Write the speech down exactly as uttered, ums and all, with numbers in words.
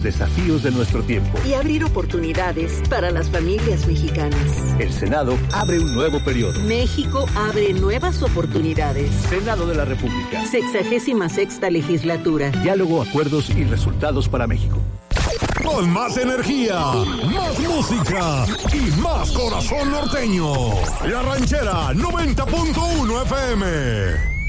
Desafíos de nuestro tiempo. Y abrir oportunidades para las familias mexicanas. El Senado abre un nuevo periodo. México abre nuevas oportunidades. Senado de la República. Sexagésima sexta legislatura. Diálogo, acuerdos y resultados para México. Con más energía, más música y más corazón norteño. La Ranchera noventa punto uno F M.